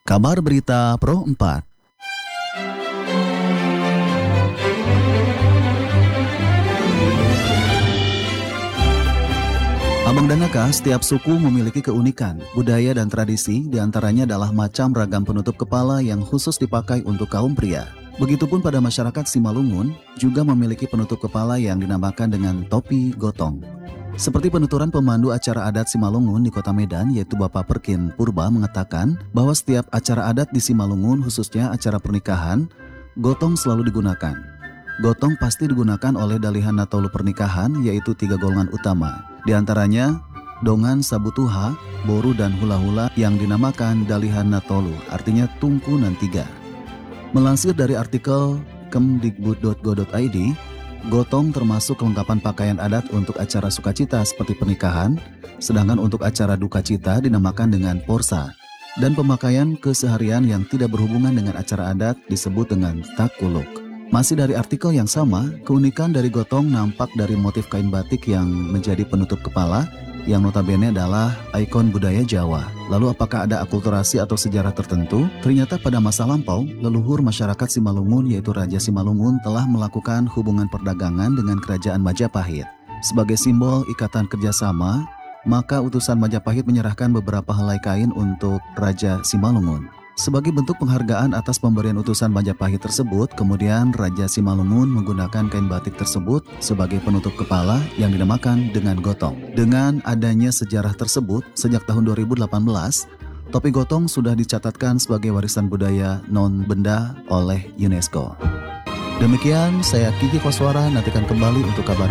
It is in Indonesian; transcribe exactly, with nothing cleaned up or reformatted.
Kabar Berita Pro empat. Abang dan Aka, setiap suku memiliki keunikan, budaya dan tradisi, diantaranya adalah macam ragam penutup kepala yang khusus dipakai untuk kaum pria. Begitupun pada masyarakat Simalungun juga memiliki penutup kepala yang dinamakan dengan topi gotong. Seperti penuturan pemandu acara adat Simalungun di Kota Medan, yaitu Bapak Perkin Purba, mengatakan bahwa setiap acara adat di Simalungun, khususnya acara pernikahan, gotong selalu digunakan. Gotong pasti digunakan oleh dalihan natolu pernikahan, yaitu tiga golongan utama. Di antaranya dongan sabutuha, boru dan hula-hula yang dinamakan dalihan natolu, artinya tungku nan tiga. Melansir dari artikel kemdikbud dot go dot i d, gotong termasuk kelengkapan pakaian adat untuk acara sukacita seperti pernikahan, sedangkan untuk acara dukacita dinamakan dengan porsa, dan pemakaian keseharian yang tidak berhubungan dengan acara adat disebut dengan takuluk. Masih dari artikel yang sama, keunikan dari gotong nampak dari motif kain batik yang menjadi penutup kepala, yang notabene adalah ikon budaya Jawa. Lalu apakah ada akulturasi atau sejarah tertentu? Ternyata pada masa lampau, leluhur masyarakat Simalungun yaitu Raja Simalungun telah melakukan hubungan perdagangan dengan kerajaan Majapahit. Sebagai simbol ikatan kerjasama, maka utusan Majapahit menyerahkan beberapa helai kain untuk Raja Simalungun. Sebagai bentuk penghargaan atas pemberian utusan Majapahit tersebut, kemudian Raja Simalungun menggunakan kain batik tersebut sebagai penutup kepala yang dinamakan dengan gotong. Dengan adanya sejarah tersebut, sejak tahun dua ribu delapan belas, topi gotong sudah dicatatkan sebagai warisan budaya non-benda oleh UNESCO. Demikian, saya Kiki Koswara, nantikan kembali untuk kabar